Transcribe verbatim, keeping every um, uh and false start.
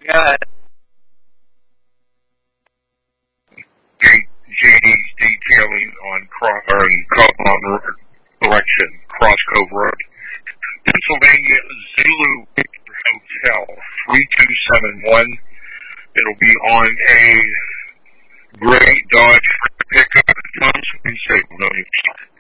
Yeah. J D's detailing on Cross or in Cove Mountain Road direction, Cross Cove Road. Pennsylvania Zulu Victor Hotel, three two seven one. It'll be on a gray Dodge pickup. Be safe, no